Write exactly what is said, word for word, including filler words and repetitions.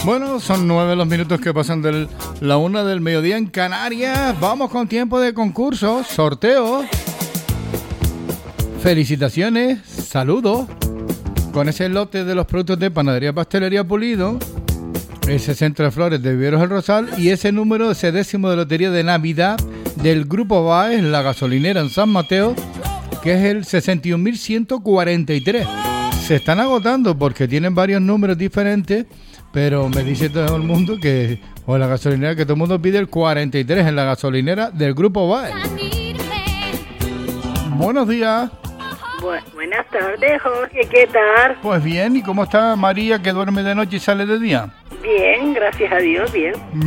Bueno, son nueve los minutos que pasan de la una del mediodía en Canarias. Vamos con tiempo de concurso, sorteo. Felicitaciones, saludos. Con ese lote de los productos de Panadería Pastelería Pulido, ese centro de flores de Viveros El Rosal y ese número, ese décimo de lotería de Navidad del Grupo Baez, la gasolinera en San Mateo, que es el sesenta y un mil ciento cuarenta y tres. Se están agotando porque tienen varios números diferentes, pero me dice todo el mundo que, o la gasolinera, que todo el mundo pide el cuarenta y tres en la gasolinera del Grupo Baez. Buenos días. Bu- buenas tardes, Jorge, ¿qué tal? Pues bien, ¿y cómo está María, que duerme de noche y sale de día? Bien, gracias a Dios, bien.